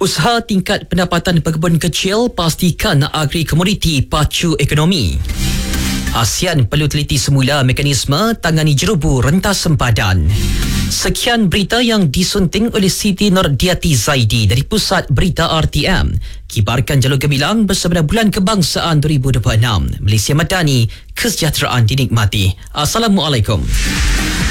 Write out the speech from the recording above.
Usaha tingkat pendapatan pekebun kecil pastikan agri komoditi pacu ekonomi. ASEAN perlu teliti semula mekanisme tangani jerubu rentas sempadan. Sekian berita yang disunting oleh Siti Nordiati Zaidi dari Pusat Berita RTM. Kibarkan jalur gemilang bersama Bulan Kebangsaan 2026. Malaysia Madani, kesejahteraan dinikmati. Assalamualaikum.